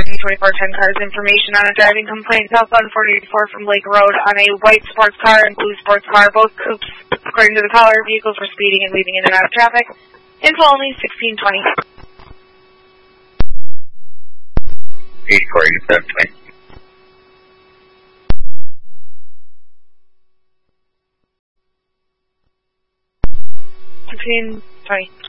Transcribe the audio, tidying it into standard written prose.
regarding 2410 cars information on a driving complaint southbound 484 from Lake Road on a white sports car and blue sports car, both coupes. According to the caller, vehicles were speeding and weaving in and out of traffic. Info only 1620. 8487. 1620.